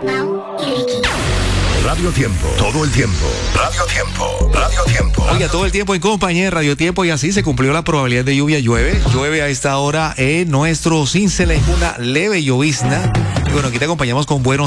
Radio Tiempo, todo el tiempo. Radio Tiempo, Radio Tiempo. Oiga, todo el tiempo en compañía de Radio Tiempo y así se cumplió la probabilidad de lluvia. Llueve a esta hora en nuestro cincele, una leve llovizna. Y bueno, aquí te acompañamos con buenos